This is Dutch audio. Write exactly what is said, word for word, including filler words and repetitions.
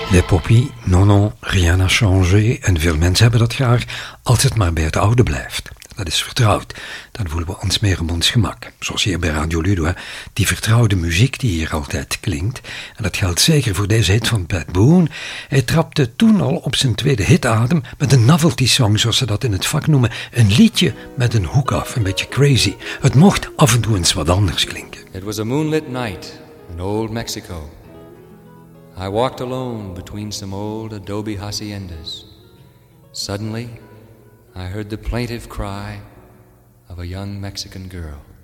Les Poppy, non non, rien n'a changé. En veel mensen hebben dat graag als het maar bij het oude blijft. Dat is vertrouwd. Dan voelen we ons meer op ons gemak. Zoals hier bij Radio Ludo, hè? Die vertrouwde muziek die hier altijd klinkt. En dat geldt zeker voor deze hit van Pat Boone. Hij trapte toen al op zijn tweede hitadem met een novelty song, zoals ze dat in het vak noemen. Een liedje met een hoek af, een beetje crazy. Het mocht af en toe eens wat anders klinken. It was a moonlit night in old Mexico. I walked alone between some old adobe haciendas. Suddenly, I heard the plaintive cry of a young Mexican girl.